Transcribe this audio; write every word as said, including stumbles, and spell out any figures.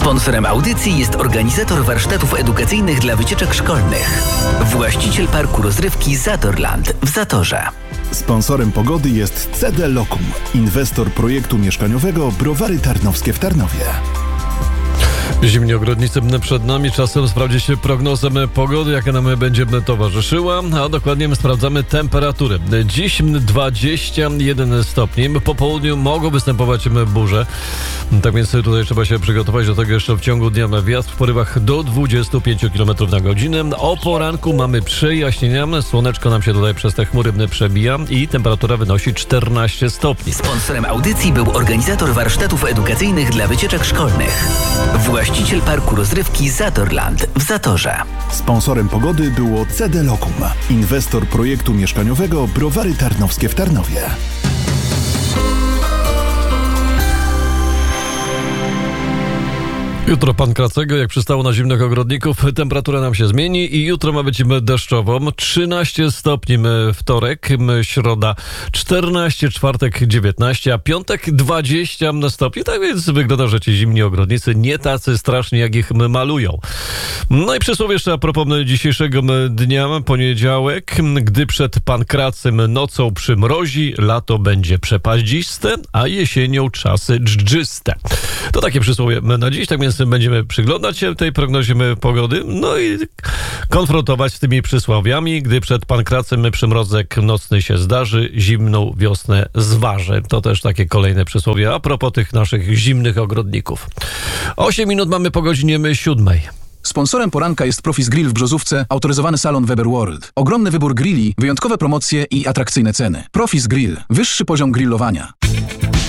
Sponsorem audycji jest organizator warsztatów edukacyjnych dla wycieczek szkolnych. Właściciel parku rozrywki Zatorland w Zatorze. Sponsorem pogody jest C D Lokum, inwestor projektu mieszkaniowego Browary Tarnowskie w Tarnowie. Zimni ogrodnicy przed nami, czasem sprawdzi się prognozę pogody, jaka nam będzie towarzyszyła, a dokładnie sprawdzamy temperatury. Dziś dwadzieścia jeden stopni, po południu mogą występować burze, tak więc tutaj trzeba się przygotować do tego jeszcze w ciągu dnia. Wiatr w porywach do dwudziestu pięciu kilometrów na godzinę. O poranku mamy przejaśnienia, słoneczko nam się tutaj przez te chmury przebija i temperatura wynosi czternaście stopni. Sponsorem audycji był organizator warsztatów edukacyjnych dla wycieczek szkolnych. Właściciel parku rozrywki Zatorland w Zatorze. Sponsorem pogody było C D Lokum, inwestor projektu mieszkaniowego Browary Tarnowskie w Tarnowie. Jutro pan Kracego, jak przystało na zimnych ogrodników, temperatura nam się zmieni i jutro ma być deszczowo. trzynaście stopni wtorek, środa czternaście, czwartek dziewiętnaście, a piątek dwadzieścia stopni. Tak więc wygląda, że ci zimni ogrodnicy nie tacy straszni, jak ich malują. No i przysłowie jeszcze a propos dzisiejszego dnia, poniedziałek. Gdy przed Pankracem nocą przymrozi, lato będzie przepaździste, a jesienią czasy dżdżyste. To takie przysłowie na dziś, tak więc będziemy przyglądać się tej prognozie pogody, no i konfrontować z tymi przysłowiami. Gdy przed Pankracem przymrozek nocny się zdarzy, zimną wiosnę zważy. To też takie kolejne przysłowie a propos tych naszych zimnych ogrodników. osiem minut mamy po godzinie siódmej. Sponsorem poranka jest Profis Grill w Brzozówce, autoryzowany salon Weber World. Ogromny wybór grilli, wyjątkowe promocje i atrakcyjne ceny. Profis Grill. Wyższy poziom grillowania.